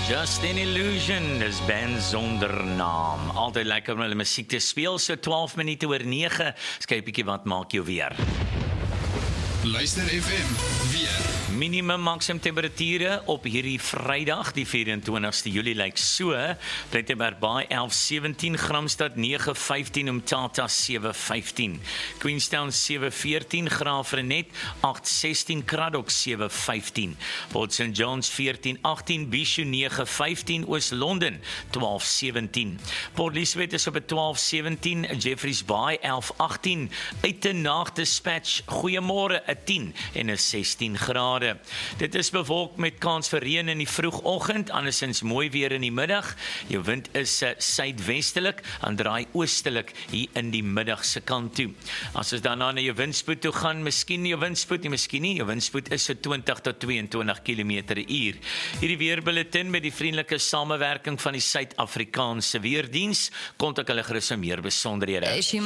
Just an Illusion, dis band sonder naam. Altyd lekker om hulle musiek te speel, so 12 minute oor 9. Kyk bietjie wat maak jou weer. Luister FM, weer. Minimum maksimum temperature op hierdie Vrydag, die 24ste Julie lyk so. Plettenberg Bay 11:17, Gramstad 9:15, Umtata 7:15, Queenstown 7:14, Graafrenet 8:16, Cradock 7:15, Port St John's 14:18, Bishu 9:15, Oos-London 12:17, Port Elizabeth is op 12:17, Jeffreys Bay 11:18, Uitenaag Dispatch, goeiemôre 10 en 16 grade. Dit is bewolk met kans vir reën in die vroegoggend, andersins mooi weer in die middag. Jou wind is suidwestelik en draai oostelik hier in die middagse kant toe. As ons daarna na jou windspoed toe gaan, miskien jou windspoed is so 20 tot 22 km/h. Hierdie weerbulletin met die vriendelike samewerking van die Suid-Afrikaanse Weerdiens, kontak hulle gerus vir meer besonderhede.